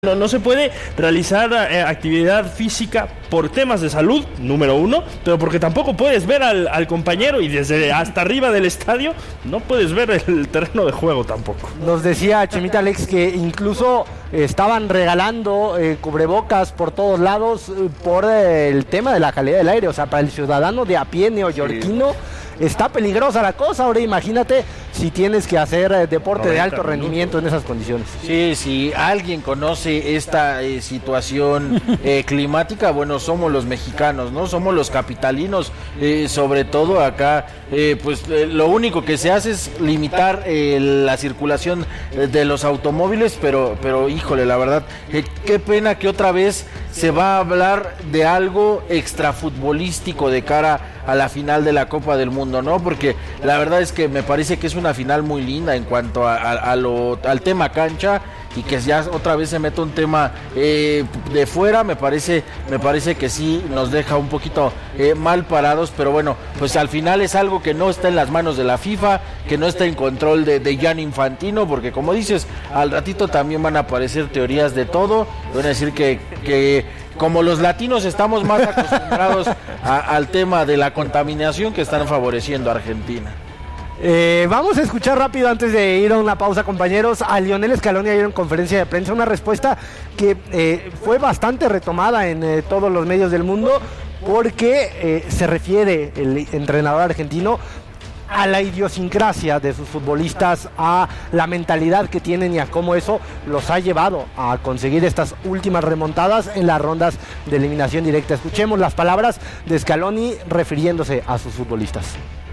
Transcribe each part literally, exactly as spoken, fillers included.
No, no se puede realizar eh, actividad física por temas de salud, número uno, pero porque tampoco puedes ver al, al compañero y desde hasta arriba del estadio no puedes ver el terreno de juego tampoco. Nos decía Chemita Alex que incluso estaban regalando eh, cubrebocas por todos lados eh, por eh, el tema de la calidad del aire, o sea, para el ciudadano de a pie neoyorquino. Sí. Está peligrosa la cosa. Ahora imagínate si tienes que hacer eh, deporte de alto rendimiento en esas condiciones. Sí, si alguien conoce esta eh, situación eh, climática, bueno, somos los mexicanos, ¿no? Somos los capitalinos, eh, sobre todo acá, eh, pues eh, lo único que se hace es limitar eh, la circulación de los automóviles, pero, pero híjole, la verdad, eh, qué pena que otra vez se va a hablar de algo extrafutbolístico de cara a la final de la Copa del Mundo, ¿no? Porque la verdad es que me parece que es una final muy linda en cuanto a, a, a lo, al tema cancha, y que ya otra vez se mete un tema eh, de fuera, me parece, me parece que sí nos deja un poquito eh, mal parados, pero bueno, pues al final es algo que no está en las manos de la FIFA, que no está en control de, de Gianni Infantino, porque como dices, al ratito también van a aparecer teorías de todo, van a decir que, que como los latinos estamos más acostumbrados a, al tema de la contaminación, que están favoreciendo a Argentina. Eh, vamos a escuchar rápido, antes de ir a una pausa, compañeros, a Lionel Scaloni ayer en conferencia de prensa, una respuesta que eh, fue bastante retomada en eh, todos los medios del mundo, porque eh, se refiere el entrenador argentino a la idiosincrasia de sus futbolistas, a la mentalidad que tienen y a cómo eso los ha llevado a conseguir estas últimas remontadas en las rondas de eliminación directa. Escuchemos las palabras de Scaloni refiriéndose a sus futbolistas.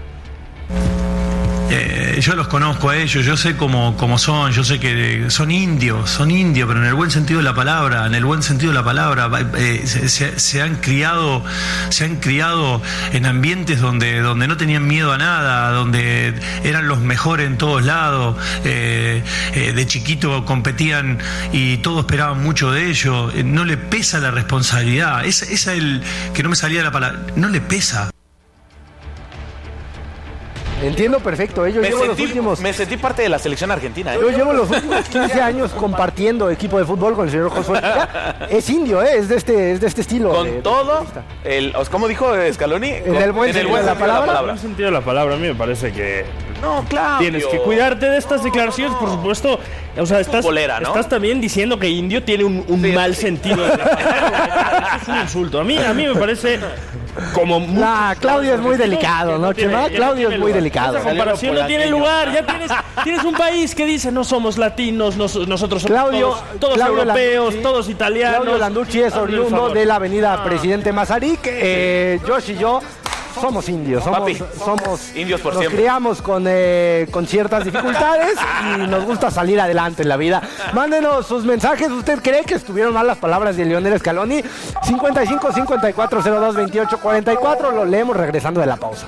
Eh, yo los conozco a ellos, yo sé cómo, cómo son, yo sé que son indios, son indios, pero en el buen sentido de la palabra, en el buen sentido de la palabra, eh, se, se, se han criado, se han criado en ambientes donde, donde no tenían miedo a nada, donde eran los mejores en todos lados, eh, eh, de chiquito competían y todos esperaban mucho de ellos, eh, no le pesa la responsabilidad, esa es el que no me salía la palabra, no le pesa. Entiendo perfecto, ¿eh? Yo me, llevo sentí, los últimos... me sentí parte de la selección argentina, ¿eh? Yo llevo los últimos quince años compartiendo equipo de fútbol con el señor Josué. Es indio, ¿eh? Es de este, es de este estilo. Con de, todo, de el, ¿cómo dijo Scaloni? En el buen, en el sentido, buen de la sentido de la palabra. En el buen sentido de la palabra, a mí me parece que... No, claro. Tienes que cuidarte de estas declaraciones, por supuesto. O sea, estás, Futbolera, ¿no? estás también diciendo que indio tiene un, un sí, mal sí. sentido de la palabra. Es un insulto. A mí, a mí me parece... Como la Claudio es muy delicado, ¿no, Chema? Claudio es muy delicado. Esa comparación no tiene lugar. Ya tienes, tienes un país que dice no somos latinos, nos, nosotros somos Claudio, todos, todos Claudio europeos, Landucci, todos italianos. Claudio Landucci es oriundo de la avenida Presidente Mazarik. Eh, Josh y yo somos indios, somos, Papi, somos indios por nos siempre. criamos con, eh, con ciertas dificultades y nos gusta salir adelante en la vida. Mándenos sus mensajes. ¿Usted cree que estuvieron mal las palabras de Lionel Scaloni? cincuenta y cinco, cincuenta y cuatro, cero dos, veintiocho, cuarenta y cuatro. Lo leemos regresando de la pausa.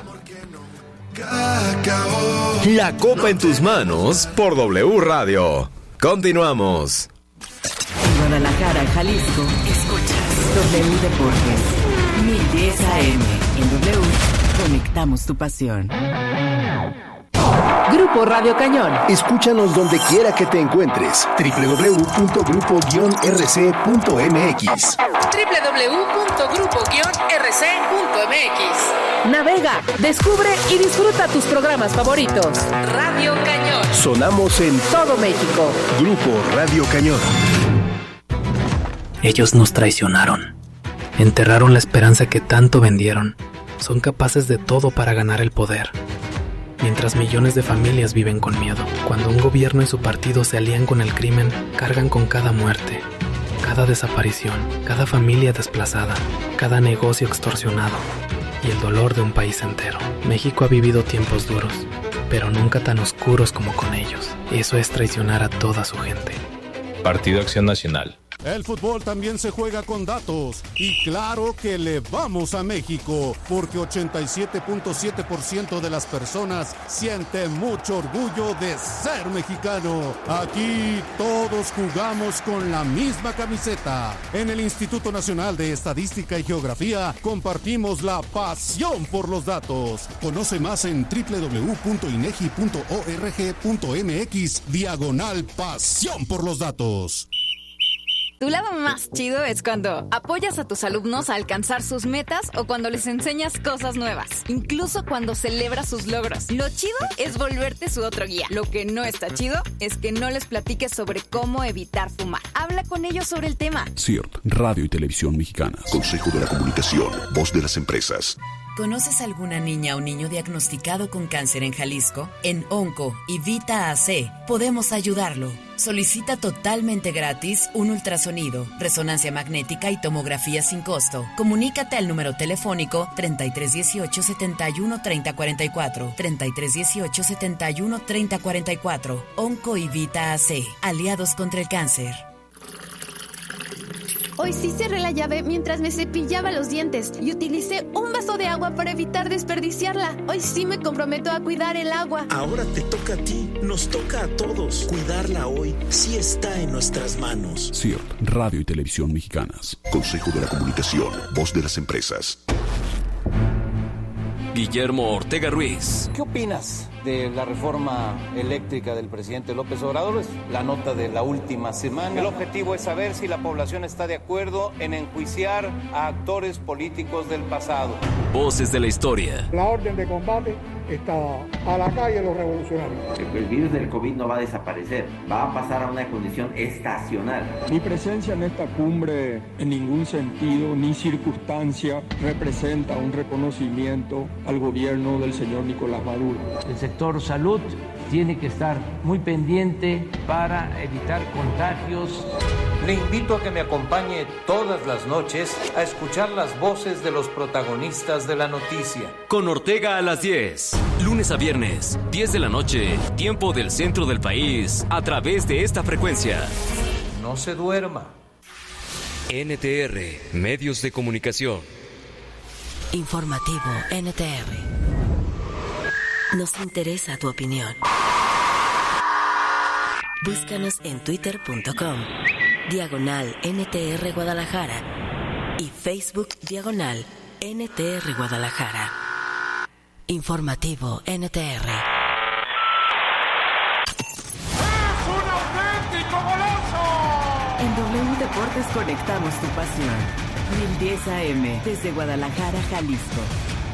La Copa en tus manos por W Radio. Continuamos. En Guadalajara, Jalisco, escuchas W Deportes. mil diez A M. En W, conectamos tu pasión. Grupo Radio Cañón. Escúchanos donde quiera que te encuentres. doble u doble u doble u punto grupo guion r c punto m x. doble u doble u doble u punto grupo guion r c punto m x. Navega, descubre y disfruta tus programas favoritos. Radio Cañón. Sonamos en todo México. Grupo Radio Cañón. Ellos nos traicionaron. Enterraron la esperanza que tanto vendieron. Son capaces de todo para ganar el poder. Mientras millones de familias viven con miedo. Cuando un gobierno y su partido se alían con el crimen, cargan con cada muerte, cada desaparición, cada familia desplazada, cada negocio extorsionado y el dolor de un país entero. México ha vivido tiempos duros, pero nunca tan oscuros como con ellos. Eso es traicionar a toda su gente. Partido Acción Nacional. El fútbol también se juega con datos y claro que le vamos a México porque ochenta y siete punto siete por ciento de las personas sienten mucho orgullo de ser mexicano. Aquí todos jugamos con la misma camiseta. En el Instituto Nacional de Estadística y Geografía compartimos la pasión por los datos. Conoce más en doble u doble u doble u punto inegi punto org punto m x diagonal pasión por los datos. Tu lado más chido es cuando apoyas a tus alumnos a alcanzar sus metas o cuando les enseñas cosas nuevas, incluso cuando celebras sus logros. Lo chido es volverte su otro guía. Lo que no está chido es que no les platiques sobre cómo evitar fumar. Habla con ellos sobre el tema. C I R T, Radio y Televisión Mexicanas. Consejo de la Comunicación, voz de las empresas. ¿Conoces alguna niña o niño diagnosticado con cáncer en Jalisco? En Onco y Vita A C podemos ayudarlo. Solicita totalmente gratis un ultrasonido, resonancia magnética y tomografía sin costo. Comunícate al número telefónico treinta y tres dieciocho setenta y uno treinta cuarenta y cuatro, treinta y tres dieciocho setenta y uno treinta cuarenta y cuatro. Onco y Vita A C, aliados contra el cáncer. Hoy sí cerré la llave mientras me cepillaba los dientes y utilicé un vaso de agua para evitar desperdiciarla. Hoy sí me comprometo a cuidar el agua. Ahora te toca a ti, nos toca a todos. Cuidarla hoy sí está en nuestras manos. C I R T, Radio y Televisión Mexicanas. Consejo de la Comunicación, voz de las empresas. Guillermo Ortega Ruiz. ¿Qué opinas de la reforma eléctrica del presidente López Obrador? Es la nota de la última semana. El objetivo es saber si la población está de acuerdo en enjuiciar a actores políticos del pasado. Voces de la historia. La orden de combate está a la calle los revolucionarios. El virus del COVID no va a desaparecer, va a pasar a una condición estacional. Mi presencia en esta cumbre en ningún sentido ni circunstancia representa un reconocimiento al gobierno del señor Nicolás Maduro. El sector salud tiene que estar muy pendiente para evitar contagios. Le invito a que me acompañe todas las noches a escuchar las voces de los protagonistas de la noticia. Con Ortega a las diez, lunes a viernes, diez de la noche, tiempo del centro del país, a través de esta frecuencia. No se duerma. N T R, Medios de Comunicación. Informativo N T R. Nos interesa tu opinión. Búscanos en twitter punto com, diagonal N T R Guadalajara y Facebook diagonal N T R Guadalajara. Informativo N T R. ¡Es un auténtico golazo! En W Deportes conectamos tu pasión. mil diez A M desde Guadalajara, Jalisco.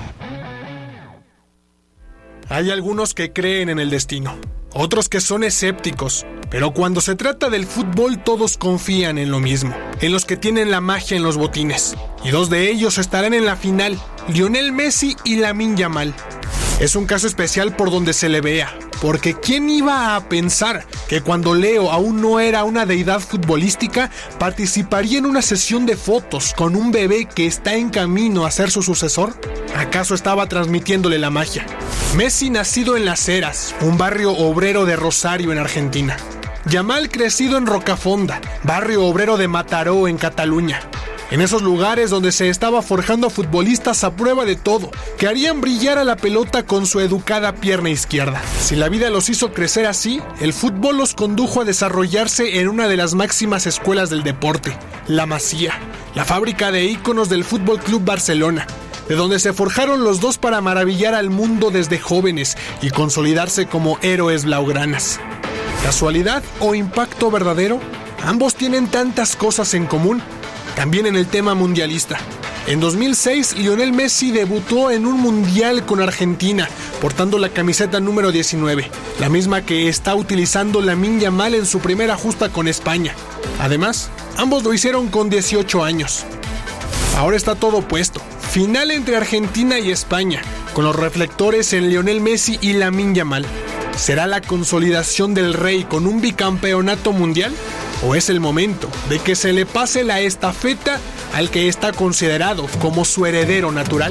Hay algunos que creen en el destino, otros que son escépticos, pero cuando se trata del fútbol todos confían en lo mismo, en los que tienen la magia en los botines, y dos de ellos estarán en la final, Lionel Messi y Lamine Yamal. Es un caso especial por donde se le vea, porque ¿quién iba a pensar que cuando Leo aún no era una deidad futbolística, participaría en una sesión de fotos con un bebé que está en camino a ser su sucesor? ¿Acaso estaba transmitiéndole la magia? Messi nacido en Las Heras, un barrio obrero de Rosario en Argentina. Yamal crecido en Rocafonda, barrio obrero de Mataró en Cataluña. En esos lugares donde se estaba forjando a futbolistas a prueba de todo, que harían brillar a la pelota con su educada pierna izquierda. Si la vida los hizo crecer así, el fútbol los condujo a desarrollarse en una de las máximas escuelas del deporte, la Masía, la fábrica de íconos del Fútbol Club Barcelona, de donde se forjaron los dos para maravillar al mundo desde jóvenes y consolidarse como héroes blaugranas. ¿Casualidad o impacto verdadero? Ambos tienen tantas cosas en común. También en el tema mundialista. En dos mil seis, Lionel Messi debutó en un mundial con Argentina, portando la camiseta número diecinueve, la misma que está utilizando Lamine Yamal en su primera justa con España. Además, ambos lo hicieron con dieciocho años. Ahora está todo puesto. Final entre Argentina y España, con los reflectores en Lionel Messi y Lamine Yamal. ¿Será la consolidación del Rey con un bicampeonato mundial? ¿O es el momento de que se le pase la estafeta al que está considerado como su heredero natural?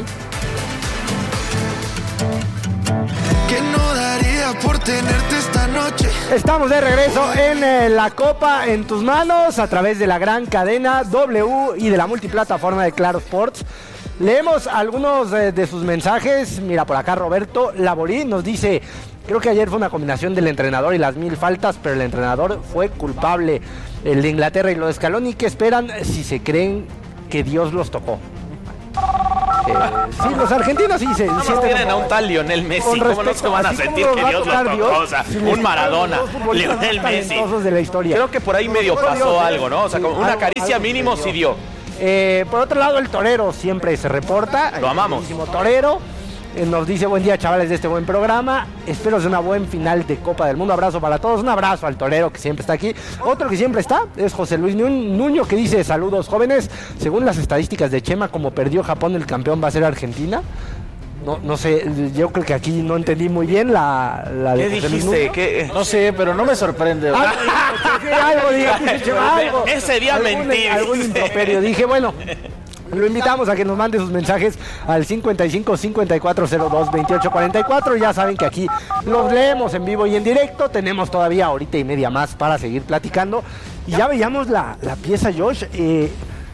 ¿Qué no daría por tenerte esta noche? Estamos de regreso en eh, la Copa en tus manos a través de la gran cadena W y de la multiplataforma de Claro Sports. Leemos algunos eh, de sus mensajes. Mira, por acá Roberto Laborí nos dice: creo que ayer fue una combinación del entrenador y las mil faltas, pero el entrenador fue culpable. El de Inglaterra y lo de Scaloni, ¿qué esperan si se creen que Dios los tocó? Eh, sí, los argentinos sí se no, sienten tienen como, a un tal Lionel Messi, ¿cómo no se van a sentir que Dios los tocó? O sea, un Maradona, Lionel Messi. De la historia. Creo que por ahí medio pasó Dios, algo, ¿no? O sea, como una caricia mínimo sí dio. Eh, por otro lado, el torero siempre se reporta. Lo amamos. Torero. Nos dice buen día, chavales, de este buen programa. Espero sea una buena final de Copa del Mundo. Abrazo para todos. Un abrazo al torero que siempre está aquí. Otro que siempre está es José Luis Nuño, que dice: saludos, jóvenes. Según las estadísticas de Chema, como perdió Japón, el campeón va a ser Argentina. No, no sé, yo creo que aquí no entendí muy bien la, la de ¿Qué dijiste? ¿Qué? No sé, pero no me sorprende. Ah, algo, diga, algo. Ese día algún, mentí. Algún improperio. Dije, bueno, lo invitamos a que nos mande sus mensajes al cincuenta y cinco, cincuenta y cuatro, cero dos, veintiocho, cuarenta y cuatro. Ya saben que aquí los leemos en vivo y en directo. Tenemos todavía horita y media más para seguir platicando. Y ya veíamos la, la pieza, Josh. Eh,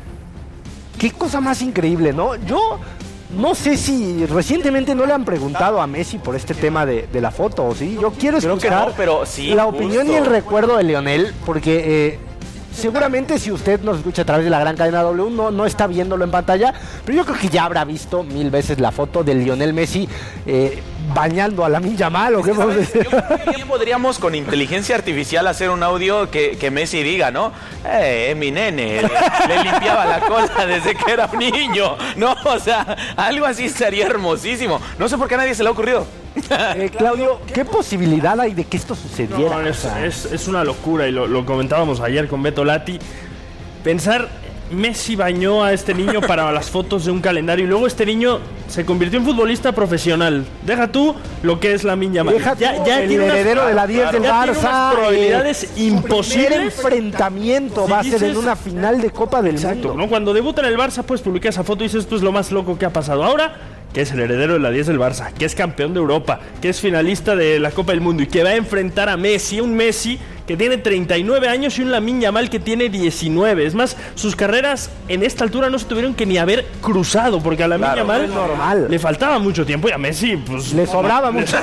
qué cosa más increíble, ¿no? Yo no sé si recientemente no le han preguntado a Messi por este tema de, de la foto, ¿o sí? Yo quiero escuchar Creo que no, pero sí, la justo. opinión y el recuerdo de Lionel, porque... Eh, seguramente si usted nos escucha a través de la gran cadena W no, no está viéndolo en pantalla, pero yo creo que ya habrá visto mil veces la foto de Lionel Messi eh, bañando a Lamine Yamal, ¿o qué podemos decir? Yo creo que bien podríamos con inteligencia artificial hacer un audio que, que Messi diga, ¿no? Eh, mi nene, le, le limpiaba la cola desde que era un niño, ¿no? O sea, algo así sería hermosísimo. No sé por qué a nadie se le ha ocurrido. Eh, Claudio, ¿qué posibilidad hay de que esto sucediera? No, es, es, es una locura, y lo, lo comentábamos ayer con Beto Lati. Pensar, Messi bañó a este niño para las fotos de un calendario y luego este niño se convirtió en futbolista profesional. Deja tú lo que es Lamine Yamal. Deja tú ya, ya el heredero unas, de la diez del Barça. Unas probabilidades eh, imposibles. El enfrentamiento si va a ser en una final de Copa del exacto, Mundo. ¿no? Cuando debuta en el Barça, pues publica esa foto y dices, esto es lo más loco que ha pasado. Ahora, que es el heredero de la diez del Barça, que es campeón de Europa, que es finalista de la Copa del Mundo y que va a enfrentar a Messi, un Messi que tiene treinta y nueve años y un Lamine Yamal que tiene diecinueve. Es más, sus carreras en esta altura no se tuvieron que ni haber cruzado, porque a Lamine claro, Yamal es normal. Le faltaba mucho tiempo y a Messi pues le sobraba mucho.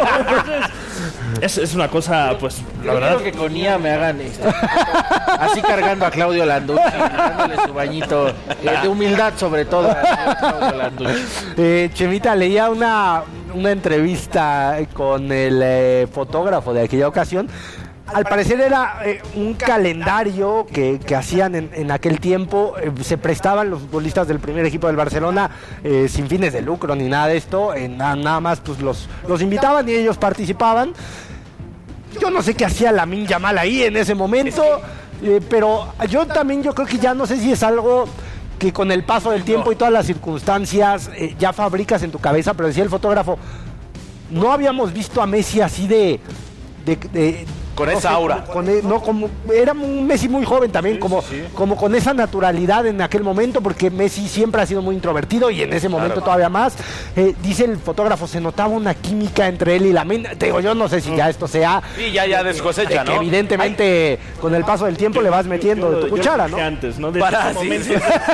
es, es una cosa, pues, la Yo verdad. quiero que con I A me hagan esto. Así cargando a Claudio Landucci, dándole su bañito eh, de humildad sobre todo a Claudio Landucci. Eh, Chemita, leía una, una entrevista con el eh, fotógrafo de aquella ocasión. Al parecer era eh, un calendario que, que hacían en, en aquel tiempo, eh, se prestaban los futbolistas del primer equipo del Barcelona eh, sin fines de lucro ni nada de esto, eh, nada, nada más pues los, los invitaban y ellos participaban. Yo no sé qué hacía Lamine Yamal ahí en ese momento, eh, pero yo también yo creo que ya no sé si es algo que con el paso del tiempo y todas las circunstancias eh, ya fabricas en tu cabeza, pero decía el fotógrafo, no habíamos visto a Messi así de... de, de con no esa sé, aura. Con, no, como, era un Messi muy joven también, sí, como, sí. como con esa naturalidad en aquel momento, porque Messi siempre ha sido muy introvertido y en ese momento claro. todavía más. Eh, dice el fotógrafo, se notaba una química entre él y Lamine. Te digo, yo no sé si ya esto sea... Sí, ya, ya descosecha, ¿no? Que evidentemente Ay, con el paso del tiempo yo, le vas metiendo yo, de tu yo, cuchara, yo ¿no? Antes, ¿no? De Para, ese sí, momento, sí.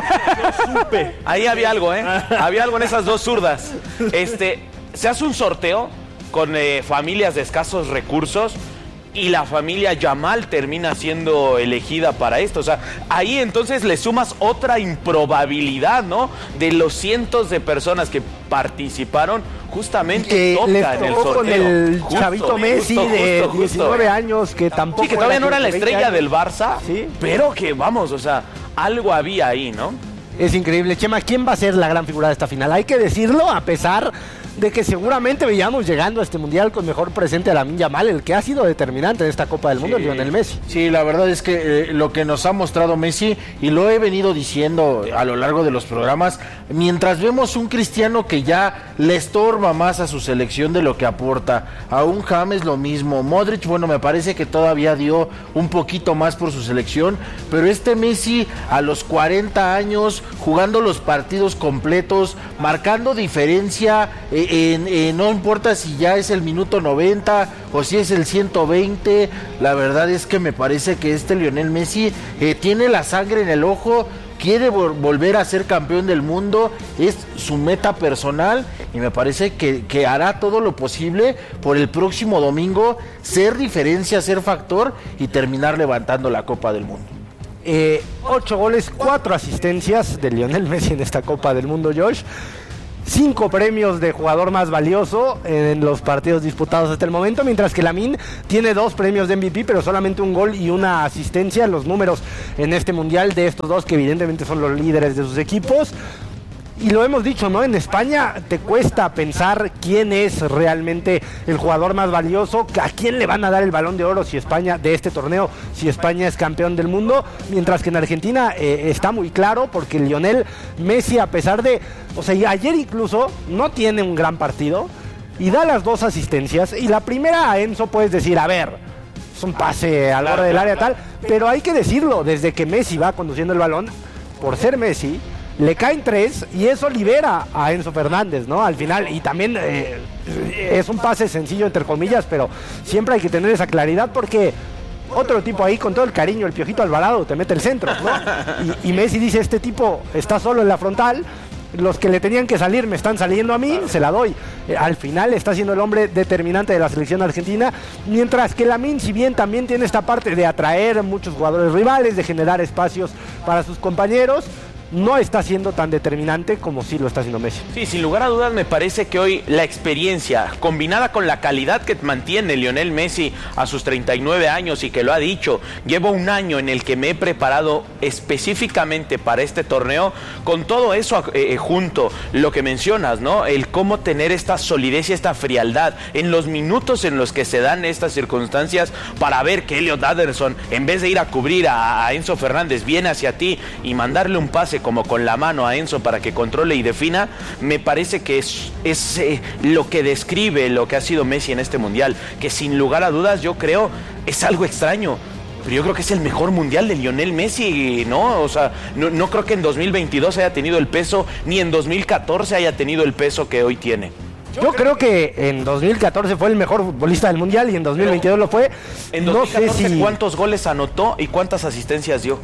Yo supe. Ahí había algo, ¿eh? Había algo en esas dos zurdas. Este, se hace un sorteo con eh, familias de escasos recursos y la familia Yamal termina siendo elegida para esto. O sea, ahí entonces le sumas otra improbabilidad, ¿no? De los cientos de personas que participaron, justamente que toca les en el tocó sorteo. con el justo, chavito Messi justo, de justo, diecinueve años, que tampoco... Sí, que todavía no era la estrella años. del Barça, ¿sí? Pero que, vamos, o sea, algo había ahí, ¿no? Es increíble. Chema, ¿quién va a ser la gran figura de esta final? Hay que decirlo, a pesar de que seguramente veíamos llegando a este mundial con mejor presente a Lamine Yamal, el que ha sido determinante en esta Copa del Mundo, sí, Lionel Messi. Sí, la verdad es que eh, lo que nos ha mostrado Messi, y lo he venido diciendo a lo largo de los programas, mientras vemos un Cristiano que ya le estorba más a su selección de lo que aporta, a un James lo mismo, Modric, bueno, me parece que todavía dio un poquito más por su selección, pero este Messi a los cuarenta años, jugando los partidos completos, marcando diferencia, eh, En, en, no importa si ya es el minuto noventa o si es el ciento veinte, la verdad es que me parece que este Lionel Messi eh, tiene la sangre en el ojo, quiere vol- volver a ser campeón del mundo, es su meta personal y me parece que, que hará todo lo posible por el próximo domingo ser diferencia, ser factor y terminar levantando la Copa del Mundo. Eh, ocho goles, cuatro asistencias de Lionel Messi en esta Copa del Mundo, Josh. Cinco premios de jugador más valioso en los partidos disputados hasta el momento, mientras que Lamine tiene dos premios de M V P, pero solamente un gol y una asistencia. Los números en este mundial de estos dos, que evidentemente son los líderes de sus equipos. Y lo hemos dicho, ¿no? En España te cuesta pensar quién es realmente el jugador más valioso, a quién le van a dar el Balón de Oro si España, de este torneo, si España es campeón del mundo, mientras que en Argentina eh, está muy claro, porque Lionel Messi, a pesar de, o sea, ayer incluso no tiene un gran partido y da las dos asistencias, y la primera a Enzo puedes decir, a ver, es un pase al borde del área tal, pero hay que decirlo, desde que Messi va conduciendo el balón, por ser Messi, le caen tres y eso libera a Enzo Fernández, ¿no? Al final, y también eh, es un pase sencillo entre comillas, pero siempre hay que tener esa claridad, porque otro tipo ahí, con todo el cariño, el Piojito Alvarado, te mete el centro, ¿no? Y, y Messi dice, este tipo está solo en la frontal, los que le tenían que salir me están saliendo a mí, se la doy. Eh, al final está siendo el hombre determinante de la selección argentina, mientras que Lamine, si bien también tiene esta parte de atraer muchos jugadores rivales, de generar espacios para sus compañeros, no está siendo tan determinante como sí lo está haciendo Messi. Sí, sin lugar a dudas me parece que hoy la experiencia combinada con la calidad que mantiene Lionel Messi a sus treinta y nueve años, y que lo ha dicho, llevo un año en el que me he preparado específicamente para este torneo, con todo eso eh, junto, lo que mencionas, ¿no? El cómo tener esta solidez y esta frialdad en los minutos en los que se dan estas circunstancias, para ver que Elliot Anderson, en vez de ir a cubrir a, a Enzo Fernández, viene hacia ti y mandarle un pase como con la mano a Enzo para que controle y defina. Me parece que es, es eh, lo que describe lo que ha sido Messi en este mundial, que sin lugar a dudas yo creo es algo extraño, pero yo creo que es el mejor mundial de Lionel Messi, ¿no? O sea, no, no creo que en dos mil veintidós haya tenido el peso, ni en dos mil catorce haya tenido el peso que hoy tiene. Yo creo que en dos mil catorce fue el mejor futbolista del mundial y en dos mil veintidós lo fue. En dos mil catorce, no sé si... ¿cuántos goles anotó y cuántas asistencias dio?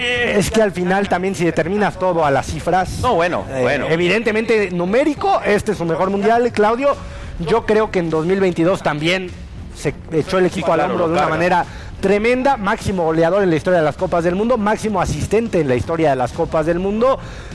Es que al final también, si determinas todo a las cifras, no, bueno, eh, bueno. evidentemente numérico, este es su mejor mundial, Claudio. Yo creo que en dos mil veintidós también se echó el equipo sí, claro, al hombro de una carga. manera tremenda. Máximo goleador en la historia de las Copas del Mundo, máximo asistente en la historia de las Copas del Mundo.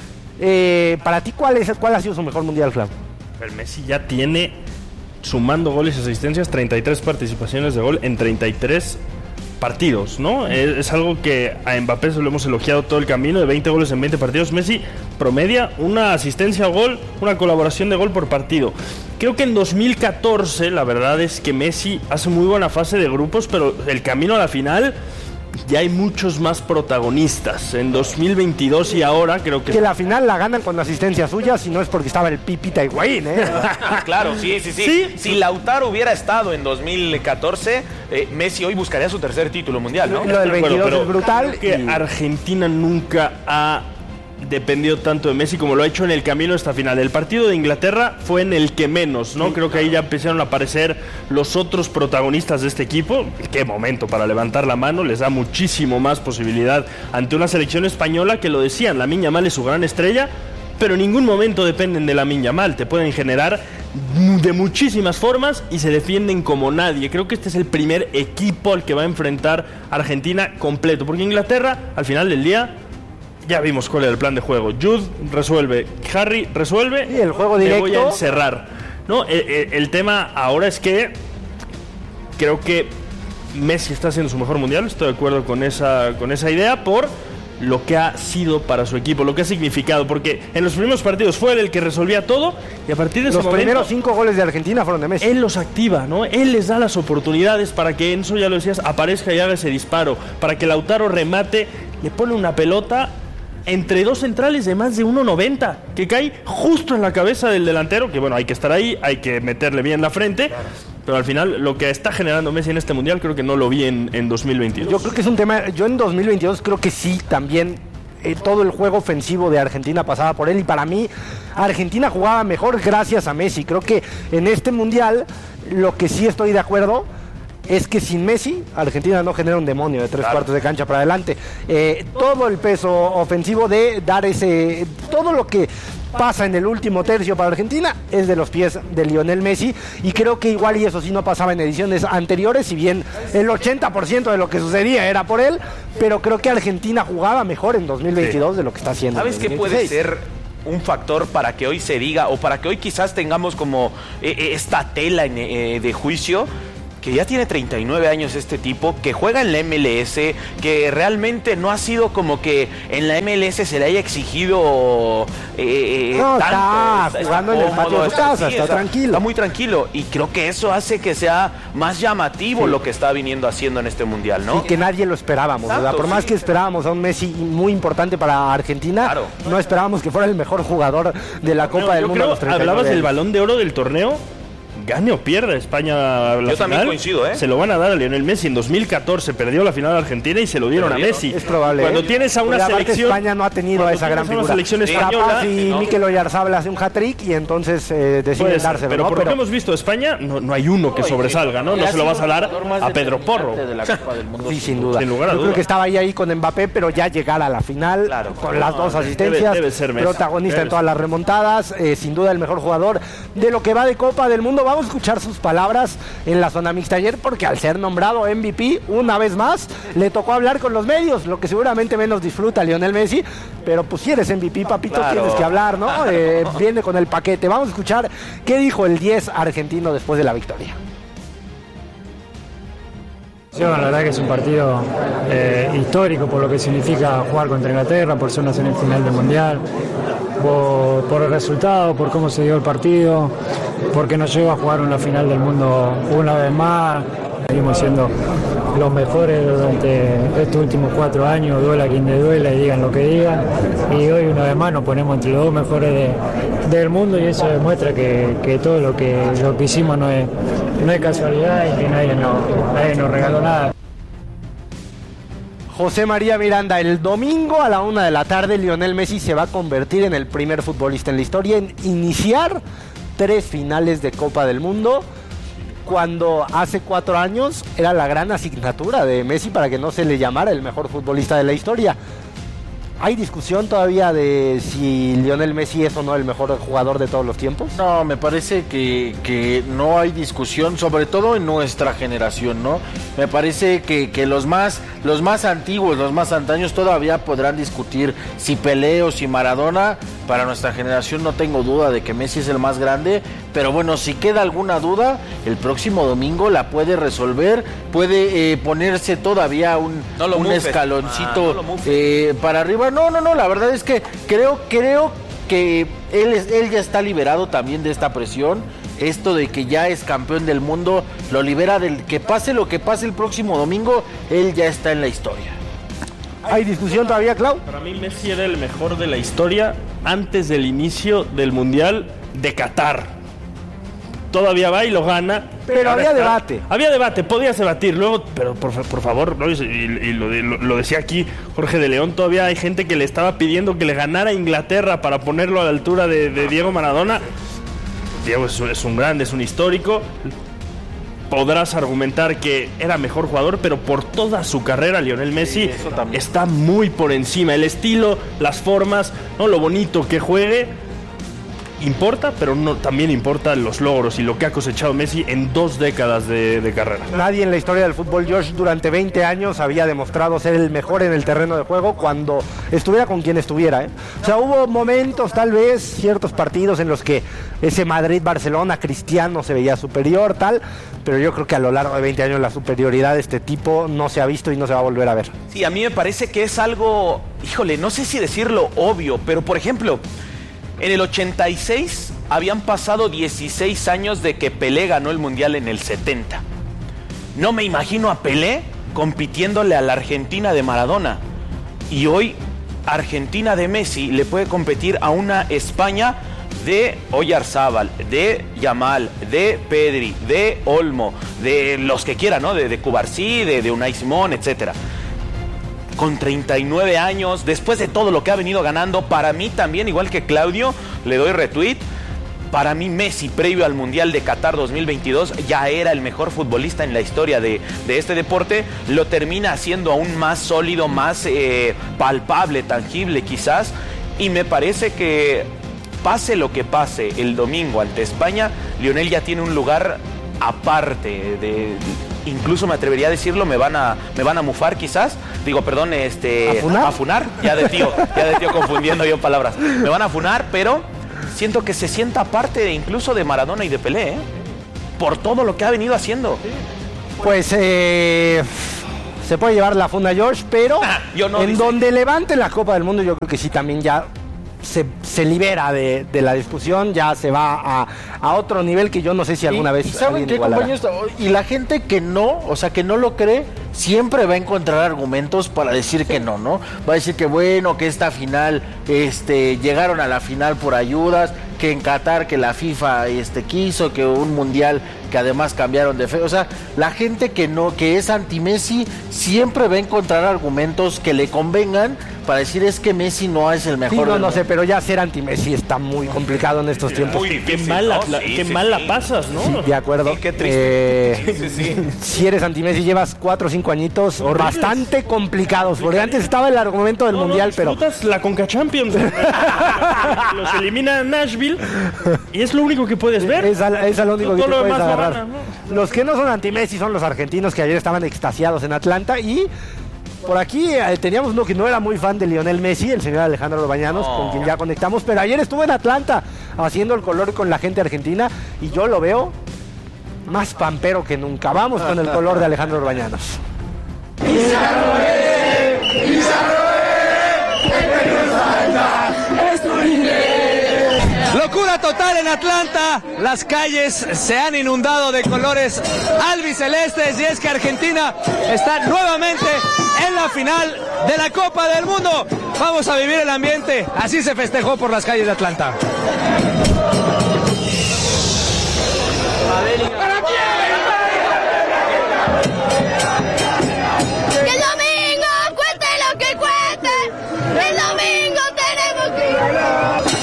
Eh, para ti, ¿cuál es, cuál ha sido su mejor mundial, Claudio? El Messi ya tiene, sumando goles y asistencias, treinta y tres participaciones de gol en treinta y tres partidos, ¿no? Es, es algo que a Mbappé se lo hemos elogiado todo el camino, de veinte goles en veinte partidos. Messi promedia una asistencia a gol, una colaboración de gol por partido. Creo que en dos mil catorce la verdad es que Messi hace muy buena fase de grupos, pero el camino a la final ya hay muchos más protagonistas. En dos mil veintidós y ahora creo que... Que la final la ganan con la asistencia suya, si no es porque estaba el Pipita Higuaín, ¿eh? Claro, sí, sí, sí, sí. Si Lautaro hubiera estado en dos mil catorce, eh, Messi hoy buscaría su tercer título mundial, ¿no? Lo del veintidós es brutal. Que y... Argentina nunca ha dependido tanto de Messi como lo ha hecho en el camino a esta final. El partido de Inglaterra fue en el que menos, ¿no? Creo que ahí ya empezaron a aparecer los otros protagonistas de este equipo. Qué momento para levantar la mano, les da muchísimo más posibilidad ante una selección española que, lo decían, Lamine Yamal es su gran estrella, pero en ningún momento dependen de Lamine Yamal. Te pueden generar de muchísimas formas y se defienden como nadie. Creo que este es el primer equipo al que va a enfrentar Argentina completo, porque Inglaterra, al final del día, ya vimos cuál era el plan de juego. Jude resuelve, Harry resuelve, y el juego directo. Me voy a encerrar, ¿no? El, el, el tema ahora es que creo que Messi está haciendo su mejor mundial. Estoy de acuerdo con esa, con esa idea, por lo que ha sido para su equipo, lo que ha significado, porque en los primeros partidos fue él el que resolvía todo, y a partir de ese los momento, primeros cinco goles de Argentina fueron de Messi. Él los activa, ¿no? Él les da las oportunidades para que Enzo, ya lo decías, aparezca y haga ese disparo, para que Lautaro remate, le pone una pelota entre dos centrales de más de uno noventa, que cae justo en la cabeza del delantero, que bueno, hay que estar ahí, hay que meterle bien la frente, claro. Pero al final lo que está generando Messi en este mundial creo que no lo vi en, en dos mil veintidós. Yo creo que es un tema, yo en dos mil veintidós creo que sí, también eh, todo el juego ofensivo de Argentina pasaba por él, y para mí Argentina jugaba mejor gracias a Messi. Creo que en este mundial lo que sí estoy de acuerdo es que sin Messi, Argentina no genera un demonio de tres claro. cuartos de cancha para adelante. Eh, todo el peso ofensivo de dar ese... Todo lo que pasa en el último tercio para Argentina es de los pies de Lionel Messi, y creo que igual y eso sí no pasaba en ediciones anteriores, si bien el ochenta por ciento de lo que sucedía era por él, pero creo que Argentina jugaba mejor en dos mil veintidós sí. de lo que está haciendo. ¿Sabes qué puede ser un factor para que hoy se diga, o para que hoy quizás tengamos como eh, esta tela en, eh, de juicio? Que ya tiene treinta y nueve años este tipo, que juega en la M L S, que realmente no ha sido como que en la M L S se le haya exigido eh, no, tanto. Está, está jugando en el patio de su casa, sí, está, está tranquilo. Está muy tranquilo, y creo que eso hace que sea más llamativo sí. lo que está viniendo haciendo en este Mundial, ¿no? Y que nadie lo esperábamos, Exacto, ¿verdad? Por sí. más que esperábamos a un Messi muy importante para Argentina, claro. no esperábamos que fuera el mejor jugador de la Copa no, del Mundo. Creo, hablabas del Balón de Oro del torneo. Gane o pierda España la Yo final, también coincido, ¿eh? se lo van a dar a Lionel Messi. En dos mil catorce perdió la final de Argentina y se lo dieron a Messi. Es probable. Cuando ¿eh? tienes a una Porque selección... España no ha tenido a esa gran figura. Selección española, Capaz y no. Mikel Oyarzabal hace un hat-trick y entonces eh, deciden dárselo. Pero ¿no? por lo que hemos visto de España, no, no hay uno que sobresalga, ¿no? No se lo vas a dar a Pedro Porro. De la Copa del Mundo. Sí, sin duda. Sin lugar a Yo duda. creo que estaba ahí, ahí con Mbappé, pero ya llegar a la final claro, con las dos asistencias, debe, debe ser Messi. protagonista debe en todas ser. las remontadas, eh, sin duda el mejor jugador de lo que va de Copa del Mundo. Vamos a escuchar sus palabras en la zona mixta ayer, porque al ser nombrado M V P una vez más, le tocó hablar con los medios, lo que seguramente menos disfruta Lionel Messi, pero pues si eres M V P, papito, claro. tienes que hablar, ¿no? Eh, viene con el paquete. Vamos a escuchar qué dijo el diez argentino después de la victoria. La verdad que es un partido eh, histórico por lo que significa jugar contra Inglaterra, por ser una semifinal del Mundial, por, por el resultado, por cómo se dio el partido, porque nos lleva a jugar una final del mundo una vez más. Seguimos siendo los mejores durante estos últimos cuatro años, duela quien le duela y digan lo que digan. Y hoy una vez más nos ponemos entre los dos mejores de, del mundo, y eso demuestra que, que todo lo que, lo que hicimos no es, no es casualidad y que nadie nos, nadie nos regaló nada. José María Miranda, el domingo a la una de la tarde Lionel Messi se va a convertir en el primer futbolista en la historia en iniciar tres finales de Copa del Mundo, cuando hace cuatro años era la gran asignatura de Messi para que no se le llamara el mejor futbolista de la historia. ¿Hay discusión todavía de si Lionel Messi es o no el mejor jugador de todos los tiempos? No, me parece que, que no hay discusión, sobre todo en nuestra generación, ¿no? Me parece que, que los más los más antiguos, los más antaños todavía podrán discutir si Pelé o si Maradona. Para nuestra generación no tengo duda de que Messi es el más grande, pero bueno, si queda alguna duda, el próximo domingo la puede resolver, puede eh, ponerse todavía un, no un escaloncito ah, no eh, para arriba. No, no, no, la verdad es que creo, creo que él, es, él ya está liberado también de esta presión. Esto de que ya es campeón del mundo lo libera del que pase lo que pase el próximo domingo, él ya está en la historia. ¿Hay discusión todavía, Clau? Para mí Messi era el mejor de la historia antes del inicio del Mundial de Qatar. Todavía va y lo gana. Pero había está, debate. Había debate, podías debatir. Luego, pero por, por favor, ¿no? y, y lo, lo, lo decía aquí Jorge de León, todavía hay gente que le estaba pidiendo que le ganara a Inglaterra para ponerlo a la altura de, de Diego Maradona. Diego es, es un grande, es un histórico. Podrás argumentar que era mejor jugador, pero por toda su carrera Lionel Messi sí, está muy por encima. El estilo, las formas, ¿no? Lo bonito que juegue importa, pero no, también importan los logros y lo que ha cosechado Messi en dos décadas de, de carrera. Nadie en la historia del fútbol, Josh, durante veinte años había demostrado ser el mejor en el terreno de juego cuando estuviera con quien estuviera, ¿eh? O sea, hubo momentos, tal vez, ciertos partidos en los que ese Madrid-Barcelona Cristiano se veía superior, tal, pero yo creo que a lo largo de veinte años la superioridad de este tipo no se ha visto y no se va a volver a ver. Sí, a mí me parece que es algo, híjole, no sé si decirlo obvio, pero por ejemplo, en el ochenta y seis habían pasado dieciséis años de que Pelé ganó el Mundial en el setenta. No me imagino a Pelé compitiéndole a la Argentina de Maradona. Y hoy Argentina de Messi le puede competir a una España de Oyarzábal, de Yamal, de Pedri, de Olmo, de los que quieran, ¿no? De, de Cubarsí, de, de Unai Simón, etcétera. Con treinta y nueve años, después de todo lo que ha venido ganando, para mí también, igual que Claudio, le doy retweet. Para mí Messi, previo al Mundial de Qatar dos mil veintidós, ya era el mejor futbolista en la historia de, de este deporte. Lo termina haciendo aún más sólido, más eh, palpable, tangible quizás. Y me parece que pase lo que pase el domingo ante España, Lionel ya tiene un lugar aparte de... Incluso me atrevería a decirlo, me van a me van a mufar quizás, digo, perdón, este... ¿Afunar? Afunar, ya de tío, ya de tío confundiendo yo palabras. Me van a afunar, pero siento que se sienta parte de, incluso de Maradona y de Pelé, ¿eh? Por todo lo que ha venido haciendo. Pues eh, se puede llevar la funda George, pero yo no, en dice. donde levante la Copa del Mundo, yo creo que sí también ya se, se libera de, de la discusión, ya se va a, a otro nivel que yo no sé si alguna y, vez ¿y saben qué, igualará. compañeros? Y la gente que no, o sea, que no lo cree, siempre va a encontrar argumentos para decir que no, ¿no? Va a decir que bueno, que esta final, este, llegaron a la final por ayudas, que en Qatar, que la FIFA este, quiso, que un mundial que además cambiaron de fe. O sea, la gente que no, que es anti-Messi, siempre va a encontrar argumentos que le convengan para decir es que Messi no es el mejor. Sí, no, del no mundo. sé, pero ya ser anti-Messi está muy complicado en estos tiempos. Muy difícil, qué mal, ¿no? la, sí, qué sí, mal sí. la pasas, ¿no? Sí, de acuerdo. Sí, qué triste. Eh, sí, sí, sí. Si eres anti-Messi, llevas cuatro o cinco añitos horribles, bastante complicados, porque antes estaba el argumento del no, mundial, no, pero... la Conca Champions. Los elimina Nashville y es lo único que puedes ver. Es, a, es a lo único no, que te lo puedes demás agarrar. No gana, ¿no? Los que no son anti-Messi son los argentinos, que ayer estaban extasiados en Atlanta, y por aquí eh, teníamos uno que no era muy fan de Lionel Messi, el señor Alejandro Lobañanos, oh. con quien ya conectamos, pero ayer estuvo en Atlanta haciendo el color con la gente argentina, y yo lo veo más pampero que nunca. Vamos con el color de Alejandro Lobañanos. Locura total en Atlanta, las calles se han inundado de colores albicelestes, y es que Argentina está nuevamente en la final de la Copa del Mundo. Vamos a vivir el ambiente, así se festejó por las calles de Atlanta.